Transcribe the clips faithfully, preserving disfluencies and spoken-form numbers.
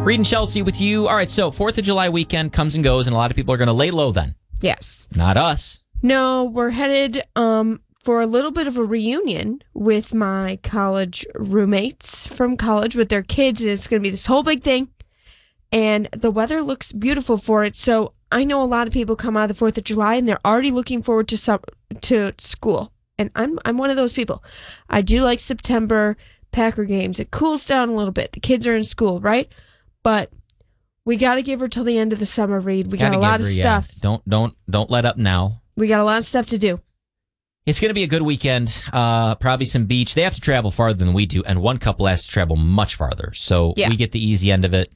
Reed and Chelsea with you. All right, so fourth of July weekend comes and goes, and a lot of people are going to lay low then. Yes. Not us. No, we're headed um, for a little bit of a reunion with my college roommates from college with their kids. It's going to be this whole big thing, and the weather looks beautiful for it. So I know a lot of people come out of the fourth of July, and they're already looking forward to some, to school. And I'm I'm one of those people. I do like September Packer games. It cools down a little bit. The kids are in school, right? But we got to give her till the end of the summer, Reed. We got Gotta a lot give of her, yeah. stuff. Don't don't don't let up now. We got a lot of stuff to do. It's going to be a good weekend. Uh, probably some beach. They have to travel farther than we do, and one couple has to travel much farther. So Yeah. we get the easy end of it.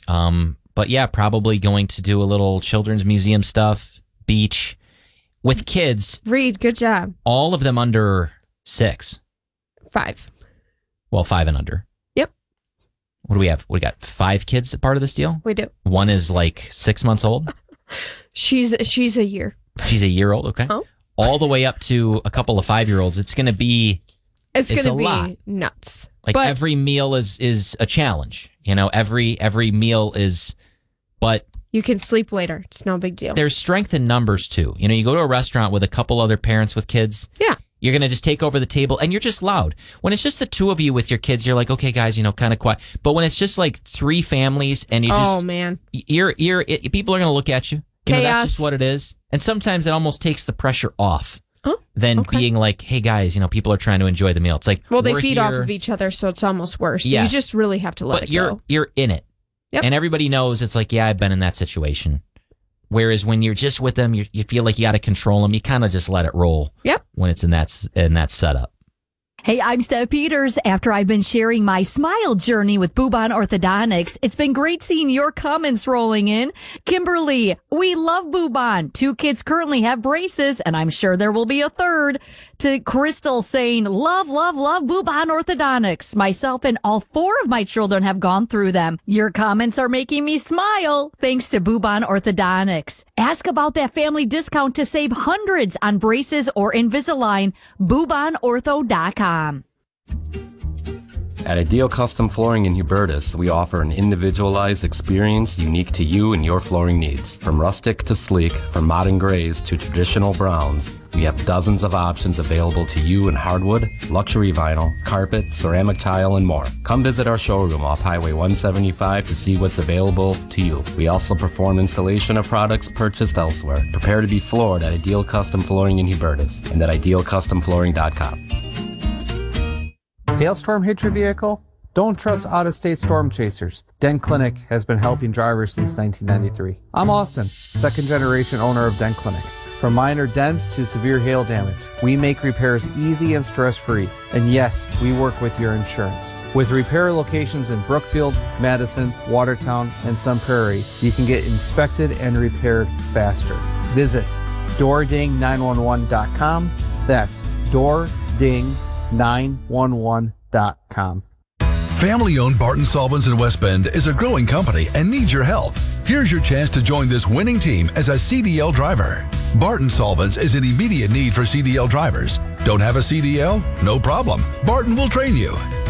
Um, but yeah, probably going to do a little children's museum stuff, beach with kids. Reed, good job. All of them under six. Five. Well, five and under. Yep. What do we have? We got five kids a part of this deal. We do. One is like six months old. She's she's a year. She's a year old. Okay. Oh. All the way up to a couple of five-year-olds. It's going to be It's, It's going a to be lot. nuts. like But- every meal is is a challenge. You know, every every meal is, but You can sleep later. It's no big deal. there's strength in numbers too. You know, you go to a restaurant with a couple other parents with kids. Yeah. You're going to just take over the table and you're just loud. When it's just the two of you with your kids, you're like, okay, guys, you know, kind of quiet. But when it's just like three families and you Oh, just, man. you're, you're, it, people are going to look at you. You know, that's Chaos. just what it is. And sometimes it almost takes the pressure off Oh, than okay. being like, hey, guys, you know, people are trying to enjoy the meal. It's like, Well, they we're feed off here, of each other, so it's almost worse. So Yes. You just really have to let but it you're, go. you're in it. Yep. And everybody knows it's like, yeah, I've been in that situation. Whereas when you're just with them, you you feel like you got to control them. You kind of just let it roll. Yep. When it's in that s- in that setup. Hey, I'm Steph Peters. After I've been sharing my smile journey with Bubon Orthodontics, it's been great seeing your comments rolling in. Kimberly, we love Bubon. Two kids currently have braces, and I'm sure there will be a third. To Crystal saying, love, love, love Bubon Orthodontics. Myself and all four of my children have gone through them. Your comments are making me smile. Thanks to Bubon Orthodontics. Ask about that family discount to save hundreds on braces or Invisalign. Bubon Ortho dot com. At Ideal Custom Flooring in Hubertus, we offer an individualized experience unique to you and your flooring needs. From rustic to sleek, from modern grays to traditional browns, we have dozens of options available to you in hardwood, luxury vinyl, carpet, ceramic tile, and more. Come visit our showroom off Highway one seventy-five to see what's available to you. We also perform installation of products purchased elsewhere. Prepare to be floored at Ideal Custom Flooring in Hubertus and at ideal custom flooring dot com. Hailstorm hit your vehicle? Don't trust out-of-state storm chasers. Dent Clinic has been helping drivers since nineteen ninety-three. I'm Austin, second-generation owner of Dent Clinic. From minor dents to severe hail damage, we make repairs easy and stress-free. And yes, we work with your insurance. With repair locations in Brookfield, Madison, Watertown, and Sun Prairie, you can get inspected and repaired faster. Visit door ding nine one one dot com. That's door ding nine one one dot com. Family-owned Barton Solvents in West Bend is a growing company and needs your help. Here's your chance to join this winning team as a C D L driver. Barton Solvents is in immediate need for C D L drivers. Don't have a C D L? No problem. Barton will train you.